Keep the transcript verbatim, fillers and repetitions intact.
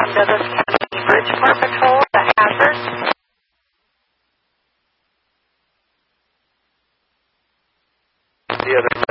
um, Douglas County Bridgeport Patrol, the hazard. The other